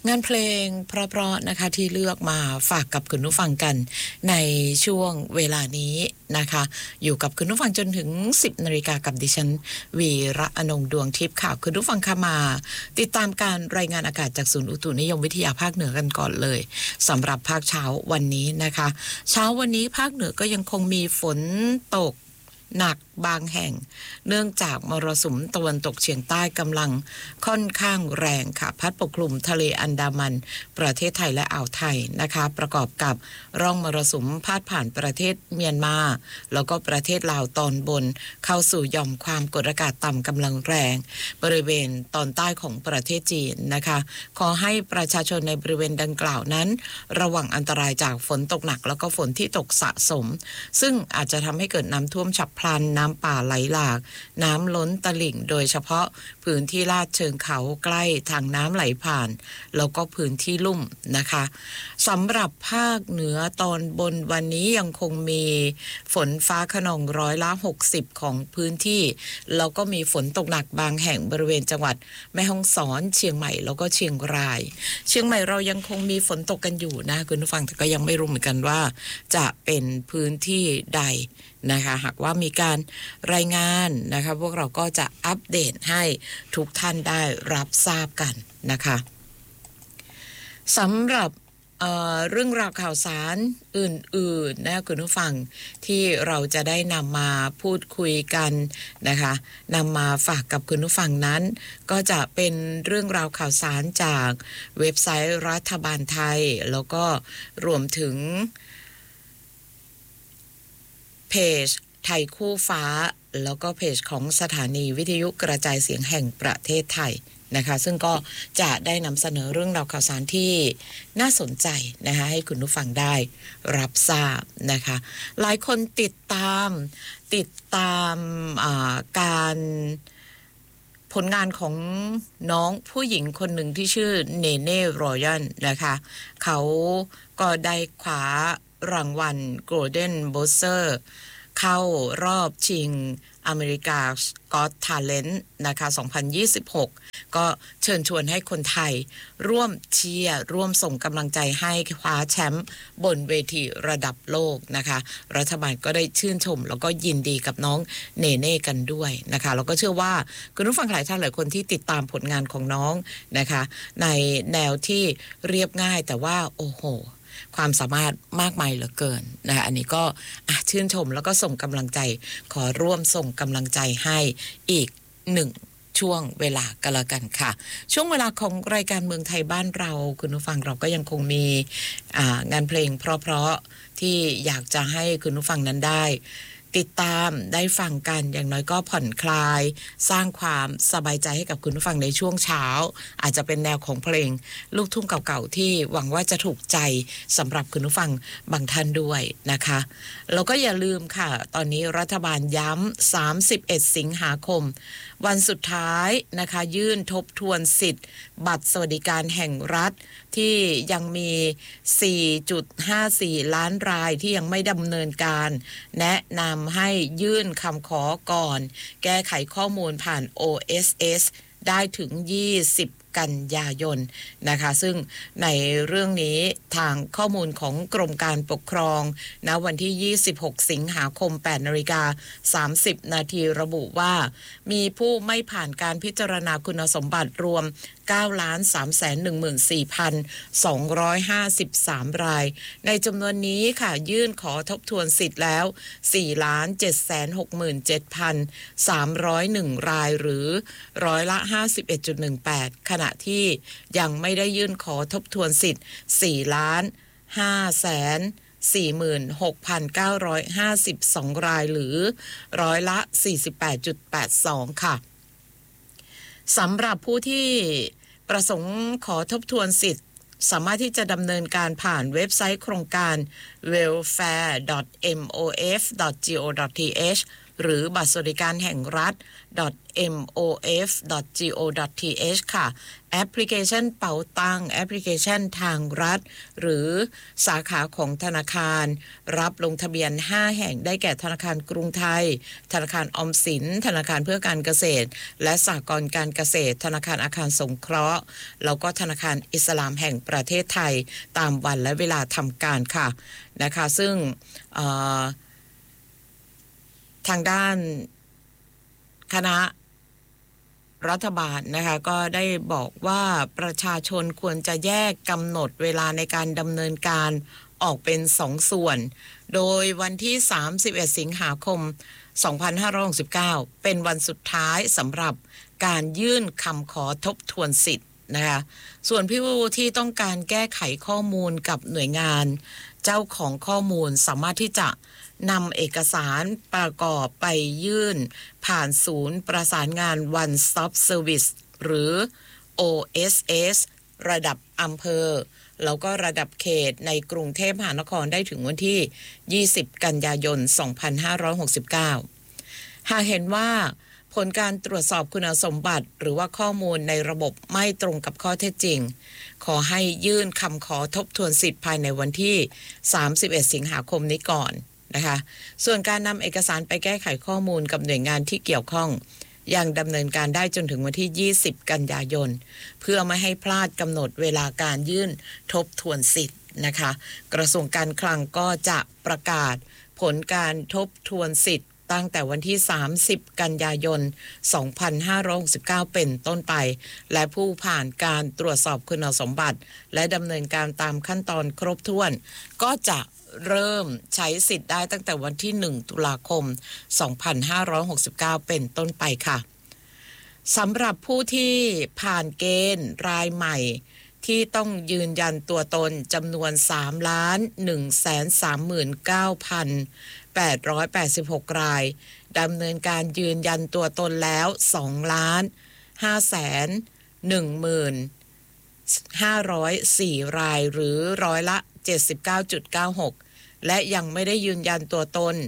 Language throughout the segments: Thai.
งานเพลงเพราะๆนะคะที่เลือกมาฝากกับคุณผู้ฟังกันในช่วงเวลานี้นะคะอยู่กับคุณผู้ฟังจนถึง 10 นาฬิกากับดิฉันวีระอนงค์ดวงทิพย์ค่ะคุณผู้ฟังค่ะมาติดตามการรายงานอากาศจากศูนย์อุตุนิยมวิทยาภาคเหนือกันก่อนเลยสำหรับภาคเช้าวันนี้นะคะเช้าวันนี้ภาคเหนือก็ยังคงมีฝนตกหนักบางแห่งเนื่องจากมรสุมตะวันตกเฉียงใต้กำลังค่อนข้างแรงค่ะพัดปกคลุมทะเลอันดามันประเทศไทยและอ่าวไทยนะคะประกอบกับร่องมรสุมพาดผ่านประเทศเมียนมาแล้วก็ประเทศลาวตอนบนเข้าสู่หย่อมความกดอากาศต่ำกำลังแรงบริเวณตอนใต้ของประเทศจีนนะคะขอให้ประชาชนในบริเวณดังกล่าวนั้นระวังอันตรายจากฝนตกหนักแล้วก็ฝนที่ตกสะสมซึ่งอาจจะทำให้เกิดน้ำท่วมฉับพลันน้ำป่าไหลหลากน้ำล้นตลิ่งโดยเฉพาะพื้นที่ลาดเชิงเขาใกล้ทางน้ำไหลผ่านแล้วก็พื้นที่ลุ่มนะคะสำหรับภาคเหนือตอนบนวันนี้ยังคงมีฝนฟ้าคะนอง60%ของพื้นที่แล้วก็มีฝนตกหนักบางแห่งบริเวณจังหวัดแม่ฮ่องสอนเชียงใหม่แล้วก็เชียงรายเชียงใหม่เรายังคงมีฝนตกกันอยู่นะคุณผู้ฟังแต่ก็ยังไม่รู้เหมือนกันว่าจะเป็นพื้นที่ใดนะคะหากว่ามีการรายงานนะคะพวกเราก็จะอัปเดตให้ทุกท่านได้รับทราบกันนะคะสำหรับเรื่องราวข่าวสารอื่นๆนะคุณผู้ฟังที่เราจะได้นำมาพูดคุยกันนะคะนำมาฝากกับคุณผู้ฟังนั้นก็จะเป็นเรื่องราวข่าวสารจากเว็บไซต์รัฐบาลไทยแล้วก็รวมถึงเพจไทยคู่ฟ้าแล้วก็เพจของสถานีวิทยุกระจายเสียงแห่งประเทศไทยนะคะซึ่งก็จะได้นำเสนอเรื่องราวข่าวสารที่น่าสนใจนะคะให้คุณผู้ฟังได้รับทราบนะคะหลายคนติดตามการผลงานของน้องผู้หญิงคนหนึ่งที่ชื่อเนเน่รอยัลนะคะเขาก็ได้คว้ารางวัล Golden Buzzer เข้ารอบชิงอเมริกา Got Talent นะคะ2026ก็เชิญชวนให้คนไทยร่วมเชียร์ร่วมส่งกำลังใจให้คว้าแชมป์บนเวทีระดับโลกนะคะรัฐบาลก็ได้ชื่นชมแล้วก็ยินดีกับน้องเนเน่กันด้วยนะคะแล้วก็เชื่อว่าคุณผู้ฟังหลายท่านหลายคนที่ติดตามผลงานของน้องนะคะในแนวที่เรียบง่ายแต่ว่าโอ้โหความสามารถมากมายเหลือเกินนะคะอันนี้ก็ชื่นชมแล้วก็ส่งกำลังใจขอร่วมส่งกำลังใจให้อีกหนึ่งช่วงเวลาก็แล้วกันค่ะช่วงเวลาของรายการเมืองไทยบ้านเราคุณผู้ฟังเราก็ยังคงมีงานเพลงเพราะๆที่อยากจะให้คุณผู้ฟังนั้นได้ติดตามได้ฟังกันอย่างน้อยก็ผ่อนคลายสร้างความสบายใจให้กับคุณผู้ฟังในช่วงเช้าอาจจะเป็นแนวของเพลงลูกทุ่งเก่าๆที่หวังว่าจะถูกใจสำหรับคุณผู้ฟังบางท่านด้วยนะคะแล้วก็อย่าลืมค่ะตอนนี้รัฐบาลย้ำ31 สิงหาคมวันสุดท้ายนะคะยื่นทบทวนสิทธิ์บัตรสวัสดิการแห่งรัฐที่ยังมี 4.54 ล้านรายที่ยังไม่ดำเนินการแนะนำให้ยื่นคำขอก่อนแก้ไขข้อมูลผ่าน OSS ได้ถึง20 กันยายนนะคะซึ่งในเรื่องนี้ทางข้อมูลของกรมการปกครองณวันที่26 สิงหาคม 8:30 นาทีระบุว่ามีผู้ไม่ผ่านการพิจารณาคุณสมบัติรวม 9,314,253 รายในจำนวนนี้ค่ะยื่นขอทบทวนสิทธิ์แล้ว 4,767,301 รายหรือร้อยละ 51.18 ขณะที่ยังไม่ได้ยื่นขอทบทวนสิทธิ์ 4,546,952 รายหรือร้อยละ 48.82 ค่ะสำหรับผู้ที่ประสงค์ขอทบทวนสิทธิ์สามารถที่จะดำเนินการผ่านเว็บไซต์โครงการ welfare.mof.go.th หรือบัตรสวัสดิการแห่งรัฐ mof.go.th ค่ะแอปพลิเคชันเป๋าตังแอปพลิเคชันทางรัฐหรือสาขาของธนาคารรับลงทะเบียน5แห่งได้แก่ธนาคารกรุงไทยธนาคารออมสินธนาคารเพื่อการเกษตรและสหกรณ์การเกษตรธนาคารอาคารสงเคราะห์แล้วก็ธนาคารอิสลามแห่งประเทศไทยตามวันและเวลาทำการค่ะนะคะซึ่งทางด้านคณะรัฐบาลนะคะก็ได้บอกว่าประชาชนควรจะแยกกำหนดเวลาในการดำเนินการออกเป็น2ส่วนโดยวันที่31สิงหาคม2569เป็นวันสุดท้ายสำหรับการยื่นคำขอทบทวนสิทธิ์นะคะส่วนผู้ที่ต้องการแก้ไขข้อมูลกับหน่วยงานเจ้าของข้อมูลสามารถที่จะนำเอกสารประกอบไปยื่นผ่านศูนย์ประสานงาน One Stop Service หรือ OSS ระดับอำเภอแล้วก็ระดับเขตในกรุงเทพมหานครได้ถึงวันที่20กันยายน2569หากเห็นว่าผลการตรวจสอบคุณสมบัติหรือว่าข้อมูลในระบบไม่ตรงกับข้อเท็จจริงขอให้ยื่นคำขอทบทวนสิทธิ์ภายในวันที่31สิงหาคมนี้ก่อนนะคะส่วนการนำเอกสารไปแก้ไขข้อมูลกับหน่วยงานที่เกี่ยวข้องยังดำเนินการได้จนถึงวันที่20กันยายนเพื่อไม่ให้พลาดกำหนดเวลาการยื่นทบทวนสิทธิ์นะคะกระทรวงการคลังก็จะประกาศผลการทบทวนสิทธิ์ตั้งแต่วันที่30กันยายน2569เป็นต้นไปและผู้ผ่านการตรวจสอบคุณสมบัติและดำเนินการตามขั้นตอนครบถ้วนก็จะเริ่มใช้สิทธิ์ได้ตั้งแต่วันที่1ตุลาคม2569เป็นต้นไปค่ะสำหรับผู้ที่ผ่านเกณฑ์รายใหม่ที่ต้องยืนยันตัวตนจำนวน 3,139,886 รายดำเนินการยืนยันตัวตนแล้ว 2,510,504 รายหรือร้อยละ 79.96 และยังไม่ได้ยืนยันตัวตน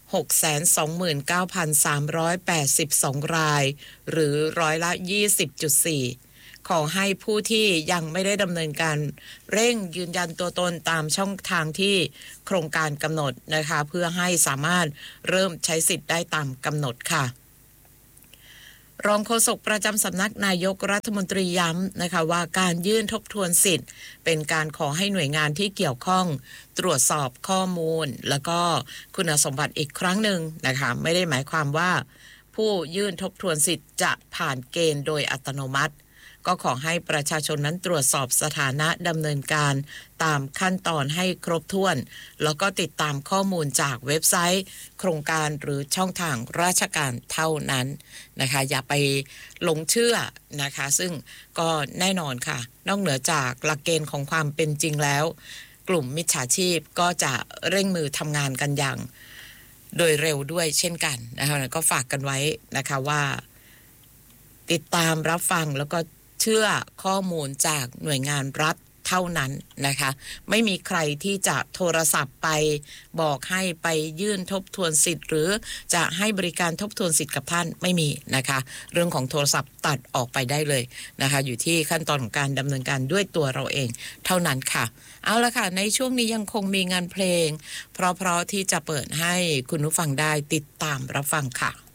629,382 รายหรือร้อยละ 20.4 ขอให้ผู้ที่ยังไม่ได้ดำเนินการเร่งยืนยันตัวตนตามช่องทางที่โครงการกำหนดนะคะเพื่อให้สามารถเริ่มใช้สิทธิ์ได้ตามกำหนดค่ะรองโฆษกประจำสำนักนายกรัฐมนตรีย้ำนะคะว่าการยื่นทบทวนสิทธิ์เป็นการขอให้หน่วยงานที่เกี่ยวข้องตรวจสอบข้อมูลแล้วก็คุณสมบัติอีกครั้งหนึ่งนะคะไม่ได้หมายความว่าผู้ยื่นทบทวนสิทธิ์จะผ่านเกณฑ์โดยอัตโนมัติก็ขอให้ประชาชนนั้นตรวจสอบสถานะดำเนินการตามขั้นตอนให้ครบถ้วนแล้วก็ติดตามข้อมูลจากเว็บไซต์โครงการหรือช่องทางราชการเท่านั้นนะคะอย่าไปหลงเชื่อนะคะซึ่งก็แน่นอนค่ะนอกเหนือจากหลักเกณฑ์ของความเป็นจริงแล้วกลุ่มมิจฉาชีพก็จะเร่งมือทำงานกันอย่างโดยเร็วด้วยเช่นกันนะคะก็ฝากกันไว้นะคะว่าติดตามรับฟังแล้วก็เชื่อข้อมูลจากหน่วยงานรัฐเท่านั้นนะคะไม่มีใครที่จะโทรศัพท์ไปบอกให้ไปยื่นทบทวนสิทธิ์หรือจะให้บริการทบทวนสิทธิ์กับท่านไม่มีนะคะเรื่องของโทรศัพท์ตัดออกไปได้เลยนะคะอยู่ที่ขั้นตอนของการดำเนินการด้วยตัวเราเองเท่านั้นค่ะเอาละค่ะในช่วงนี้ยังคงมีงานเพลงเพราะที่จะเปิดให้คุณผู้ฟังได้ติดตามรับฟังค่ะ